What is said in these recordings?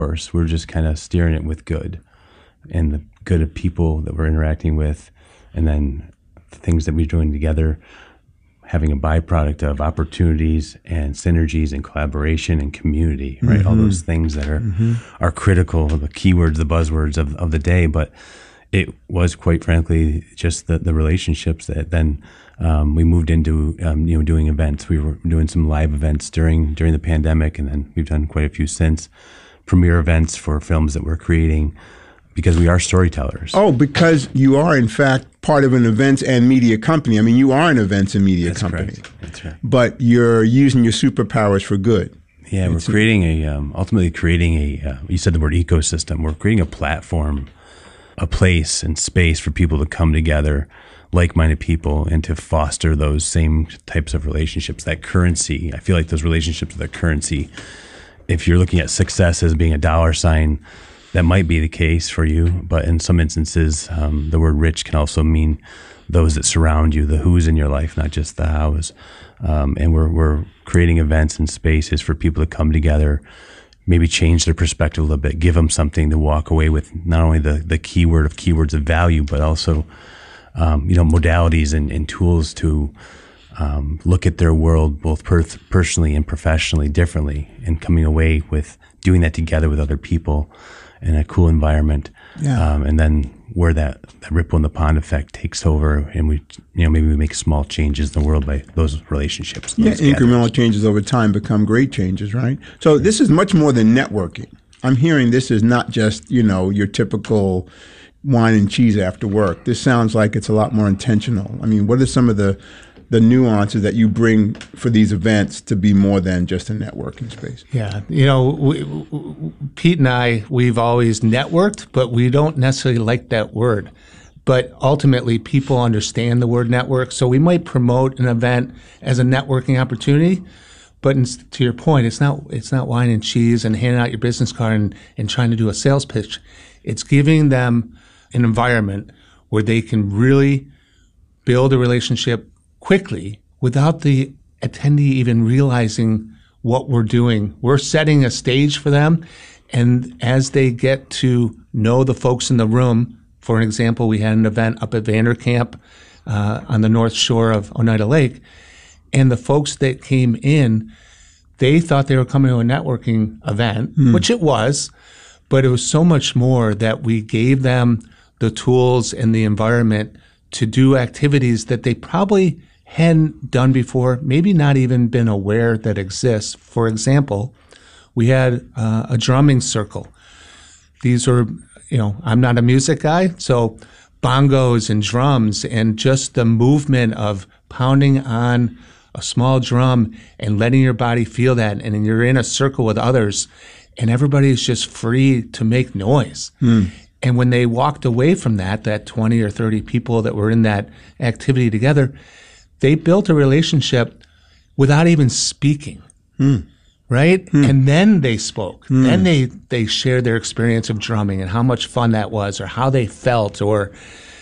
course. We're just kind of steering it with good and the good of people that we're interacting with, and then the things that we're doing together, having a byproduct of opportunities and synergies and collaboration and community, right? All those things that are critical, the keywords, the buzzwords of the day. But it was, quite frankly, just the relationships that then we moved into, doing events. We were doing some live events during the pandemic, and then we've done quite a few since, premiere events for films that we're creating, because we are storytellers. Oh, because you are, in fact, part of an events and media company. I mean, you are an events and media company. Correct. That's right. But you're using your superpowers for good. Yeah, we're creating ultimately creating you said the word ecosystem. We're creating a platform, a place and space for people to come together, like-minded people, and to foster those same types of relationships, that currency. I feel like those relationships are the currency. If you're looking at success as being a dollar sign, that might be the case for you, but in some instances, the word rich can also mean those that surround you, the who's in your life, not just the hows. And we're creating events and spaces for people to come together, maybe change their perspective a little bit, give them something to walk away with, not only the keyword of keywords of value, but also modalities and tools to look at their world both personally and professionally differently, and coming away with doing that together with other people in a cool environment. Yeah. And then where that ripple in the pond effect takes over, and we, maybe we make small changes in the world by those relationships. Yeah, incremental changes over time become great changes, right? So this is much more than networking. I'm hearing this is not just, your typical wine and cheese after work. This sounds like it's a lot more intentional. I mean, what are some of the nuances that you bring for these events to be more than just a networking space? Yeah, Pete and I, we've always networked, but we don't necessarily like that word. But ultimately, people understand the word network, so we might promote an event as a networking opportunity. But to your point, it's not wine and cheese and handing out your business card and trying to do a sales pitch. It's giving them an environment where they can really build a relationship quickly without the attendee even realizing what we're doing. We're setting a stage for them, and as they get to know the folks in the room, for an example, we had an event up at Vanderkamp on the north shore of Oneida Lake, and the folks that came in, they thought they were coming to a networking event, which it was, but it was so much more that we gave them the tools and the environment to do activities that they probably hadn't done before, maybe not even been aware that exists. For example, we had a drumming circle. These were, I'm not a music guy, so bongos and drums and just the movement of pounding on a small drum and letting your body feel that, and you're in a circle with others, and everybody's just free to make noise. And when they walked away from that 20 or 30 people that were in that activity together, they built a relationship without even speaking, right? And then they spoke. Then they shared their experience of drumming and how much fun that was, or how they felt, or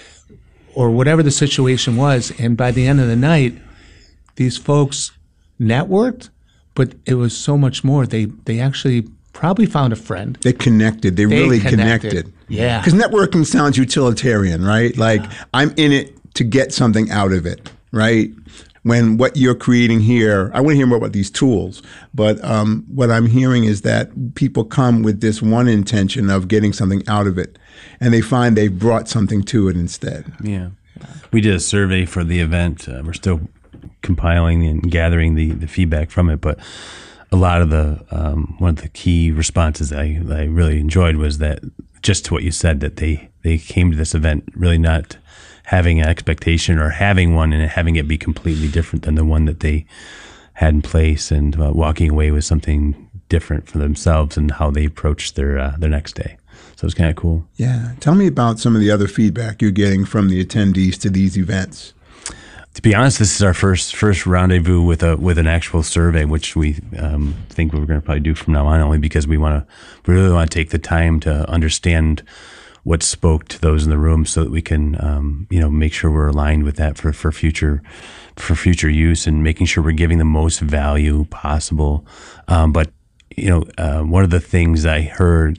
whatever the situation was. And by the end of the night, these folks networked, but it was so much more. They actually probably found a friend. They connected. They really connected. Yeah. Because networking sounds utilitarian, right? Yeah. Like, I'm in it to get something out of it, right? When what you're creating here, I want to hear more about these tools, but what I'm hearing is that people come with this one intention of getting something out of it, and they find they've brought something to it instead. Yeah. We did a survey for the event. We're still compiling and gathering the feedback from it, but a lot of the one of the key responses that I really enjoyed was that, just to what you said, that they came to this event really not having an expectation or having one, and having it be completely different than the one that they had in place, and walking away with something different for themselves and how they approached their next day. So it's kind of cool. Yeah. Tell me about some of the other feedback you're getting from the attendees to these events. To be honest, this is our first rendezvous with an actual survey, which we think we're going to probably do from now on, only because we really want to take the time to understand what spoke to those in the room, so that we can make sure we're aligned with that for future use, and making sure we're giving the most value possible. But one of the things I heard